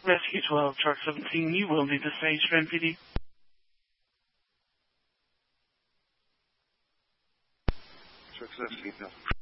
Rescue 12, Truck 17, you will need to stage for MPD. Truck 17, no.